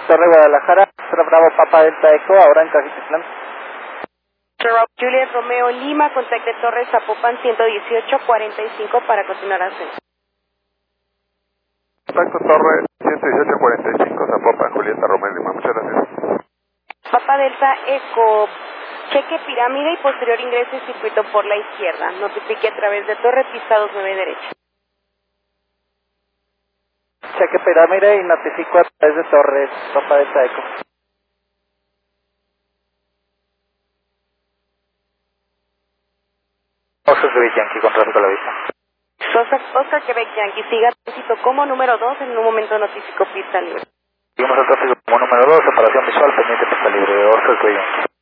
Torre Guadalajara, Bravo Papa Delta Eco, ahora en Cajitlán. Juliet Romeo Lima, contacte Torre Zapopan 11845 para continuar ascenso. Contacto Torre 11845 Zapopan, Julieta Romeo Lima, muchas gracias. Papa Delta Eco, cheque pirámide y posterior ingreso y circuito por la izquierda. Notifique a través de Torre Pisados 9 derecha. Cheque pirámide y notifico a través de Torres, Papa Delta Eco. Oscar Quebec Yankee, con tráfico a la vista. Oscar Quebec Yankee, siga tránsito como número 2, en un momento notifico pista libre. Seguimos el tráfico como número 2, separación visual, pendiente pista libre, Oscar Quebec Yankee.